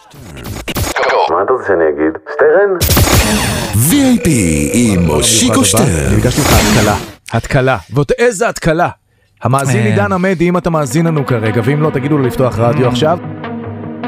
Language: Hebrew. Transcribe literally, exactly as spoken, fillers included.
מה אתה רוצה שאני אגיד? שטרן? וי איי פי עם מושיקו שטרן. אני ביקשתי לך התקלה. התקלה. ועוד איזה התקלה. המאזין עידן עמדי, אם אתה מאזין לנו כרגע, ואם לא תגידו לו לפתוח רדיו עכשיו.